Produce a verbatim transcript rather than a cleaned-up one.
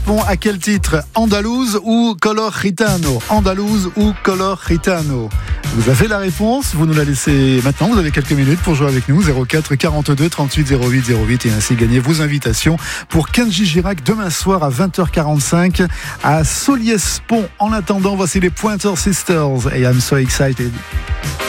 À quel titre? Andalouse ou Color Gitano? Andalouse ou Color Gitano? Vous avez la réponse, vous nous la laissez maintenant, vous avez quelques minutes pour jouer avec nous, zéro quatre quarante-deux trente-huit zéro huit zéro huit, et ainsi gagner vos invitations pour Kenji Girac demain soir à vingt heures quarante-cinq à Soliès-Pont. En attendant, voici les Pointer Sisters et I'm So Excited.